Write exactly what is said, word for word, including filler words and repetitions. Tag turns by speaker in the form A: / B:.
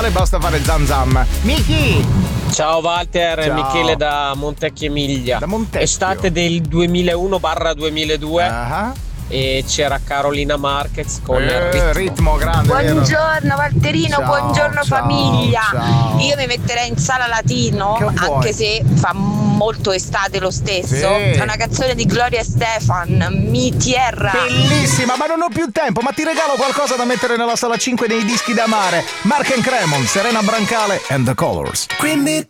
A: basta fare zam zam. Miki!
B: Ciao Walter,
A: Ciao.
B: Michele da Montecchio Emilia.
A: Da Montecchio.
B: Estate del duemilauno duemiladue
A: uh-huh.
B: E c'era Carolina Marquez con
A: eh,
B: il ritmo.
A: ritmo grande.
C: Buongiorno
A: vero?
C: Valterino,
A: Ciao,
C: buongiorno
A: ciao,
C: famiglia.
A: ciao.
C: Io mi metterei in sala latino,
A: Che vuoi?
C: anche se fa molto estate lo stesso.
A: Sì.
C: È una canzone di Gloria Estefan, Mi Tierra.
A: Bellissima, ma non ho più tempo, ma ti regalo qualcosa da mettere nella sala cinque dei dischi da mare. Mark and Cremon, Serena Brancale and the Colors.
D: Quindi